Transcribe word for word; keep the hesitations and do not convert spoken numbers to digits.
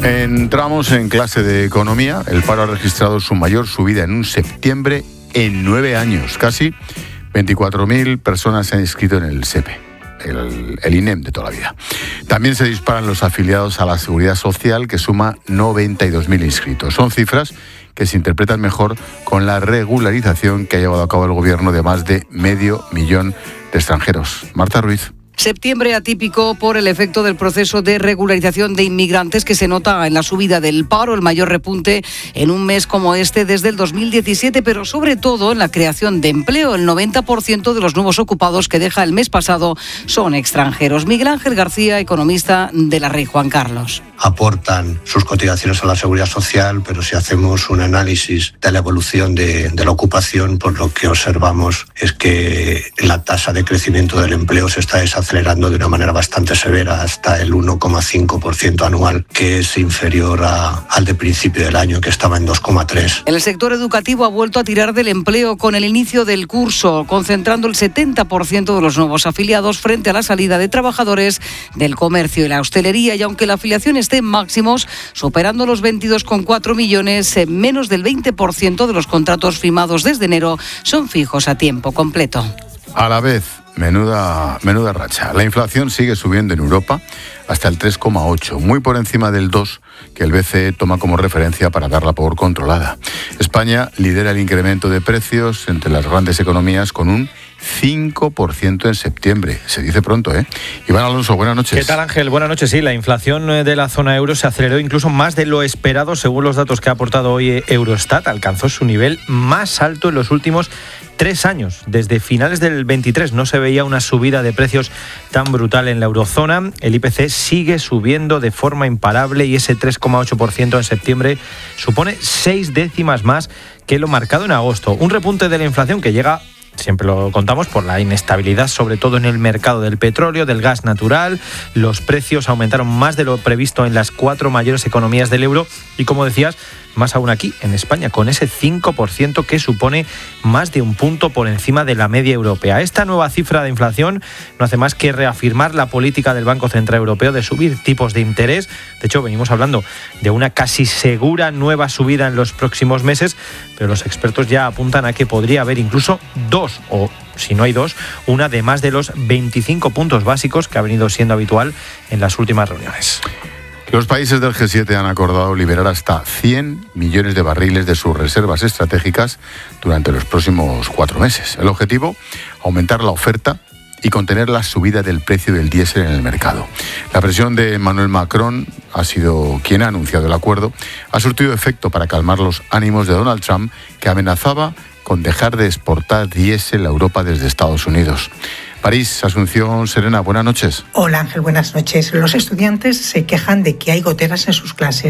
Entramos en clase de economía. El paro ha registrado su mayor subida en un septiembre en nueve años. Casi veinticuatro mil personas se han inscrito en el S E P E, el, el I N E M de toda la vida. También se disparan los afiliados a la Seguridad Social, que suma noventa y dos mil inscritos. Son cifras que se interpretan mejor con la regularización que ha llevado a cabo el gobierno de más de medio millón de extranjeros. Marta Ruiz. Septiembre atípico por el efecto del proceso de regularización de inmigrantes que se nota en la subida del paro, el mayor repunte en un mes como este desde el dos mil diecisiete, pero sobre todo en la creación de empleo. El noventa por ciento de los nuevos ocupados que deja el mes pasado son extranjeros. Miguel Ángel García, economista de la Rey Juan Carlos. Aportan sus cotizaciones a la Seguridad Social, pero si hacemos un análisis de la evolución de, de la ocupación, pues lo que observamos es que la tasa de crecimiento del empleo se está desacelerando acelerando de una manera bastante severa hasta el uno coma cinco por ciento anual, que es inferior a, al de principio del año, que estaba en dos coma tres. El sector educativo ha vuelto a tirar del empleo con el inicio del curso, concentrando el setenta por ciento de los nuevos afiliados frente a la salida de trabajadores del comercio y la hostelería. Y aunque la afiliación esté en máximos, superando los veintidós coma cuatro millones, menos del veinte por ciento de los contratos firmados desde enero son fijos a tiempo completo. A la vez, menuda, menuda racha. La inflación sigue subiendo en Europa hasta el tres coma ocho, muy por encima del dos que el B C E toma como referencia para darla por controlada. España lidera el incremento de precios entre las grandes economías con un cinco por ciento en septiembre. Se dice pronto, ¿eh? Iván Alonso, buenas noches. ¿Qué tal, Ángel? Buenas noches. Sí, la inflación de la zona euro se aceleró incluso más de lo esperado, según los datos que ha aportado hoy Eurostat. Alcanzó su nivel más alto en los últimos tres años. Desde finales del veintitrés no se veía una subida de precios tan brutal en la eurozona. El I P C sigue subiendo de forma imparable y ese tres coma ocho por ciento en septiembre supone seis décimas más que lo marcado en agosto. Un repunte de la inflación que llega, siempre lo contamos, por la inestabilidad, sobre todo en el mercado del petróleo, del gas natural. Los precios aumentaron más de lo previsto en las cuatro mayores economías del euro y, como decías, más aún aquí, en España, con ese cinco por ciento que supone más de un punto por encima de la media europea. Esta nueva cifra de inflación no hace más que reafirmar la política del Banco Central Europeo de subir tipos de interés. De hecho, venimos hablando de una casi segura nueva subida en los próximos meses, pero los expertos ya apuntan a que podría haber incluso dos, o si no hay dos, una de más de los veinticinco puntos básicos que ha venido siendo habitual en las últimas reuniones. Los países del G siete han acordado liberar hasta cien millones de barriles de sus reservas estratégicas durante los próximos cuatro meses. El objetivo, aumentar la oferta y contener la subida del precio del diésel en el mercado. La presión de Emmanuel Macron ha sido quien ha anunciado el acuerdo. Ha surtido efecto para calmar los ánimos de Donald Trump, que amenazaba con dejar de exportar diésel a Europa desde Estados Unidos. París, Asunción Serena, buenas noches. Hola Ángel, buenas noches. Los estudiantes se quejan de que hay goteras en sus clases.